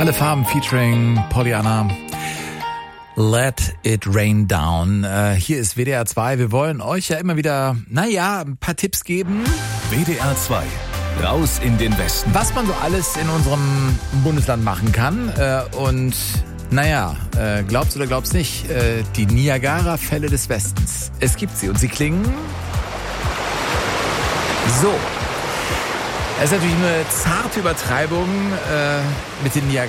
Alle Farben featuring Pollyanna. Let it rain down. Hier ist WDR 2. Wir wollen euch ja immer wieder, ein paar Tipps geben. WDR 2. Raus in den Westen. Was man so alles in unserem Bundesland machen kann. Glaubst oder glaubst nicht, die Niagara-Fälle des Westens. Es gibt sie und sie klingen so. Es ist natürlich eine zarte Übertreibung mit den